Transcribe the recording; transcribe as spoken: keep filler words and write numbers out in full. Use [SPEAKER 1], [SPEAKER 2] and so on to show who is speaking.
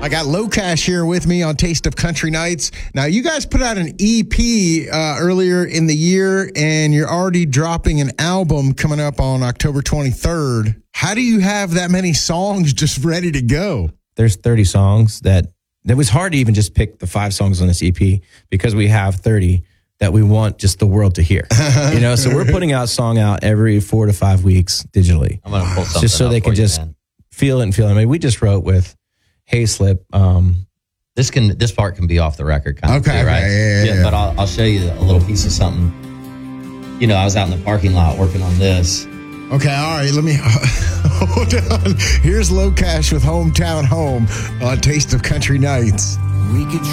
[SPEAKER 1] I got Low Cash here with me on Taste of Country Nights. Now, you guys put out an E P uh, earlier in the year, and you're already dropping an album coming up on October twenty-third. How do you have that many songs just ready to go?
[SPEAKER 2] There's thirty songs that, it was hard to even just pick the five songs on this E P because we have thirty that we want just the world to hear. You know, so we're putting out song out every four to five weeks digitally.
[SPEAKER 3] I'm going to pull something
[SPEAKER 2] just so
[SPEAKER 3] up
[SPEAKER 2] they
[SPEAKER 3] for
[SPEAKER 2] can
[SPEAKER 3] you,
[SPEAKER 2] just
[SPEAKER 3] man.
[SPEAKER 2] feel it and feel it. I mean, we just wrote with Hayslip. Um,
[SPEAKER 3] This can this part can be off the record, kind
[SPEAKER 1] Okay,
[SPEAKER 3] of, too, right?
[SPEAKER 1] okay, yeah, yeah, yeah.
[SPEAKER 3] But I'll, I'll show you a little piece of something. You know, I was out in the parking lot working on this.
[SPEAKER 1] Okay, all right, let me hold on. Here's Low Cash with Hometown Home on Taste of Country Nights.
[SPEAKER 4] We could